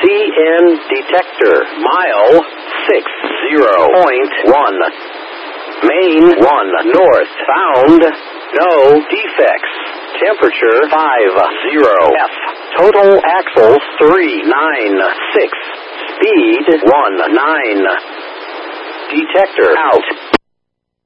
CN detector. Mile 60.1. Main 1 north. Found no defects. Temperature 50 F. Total axles 396. Speed 19. Detector out.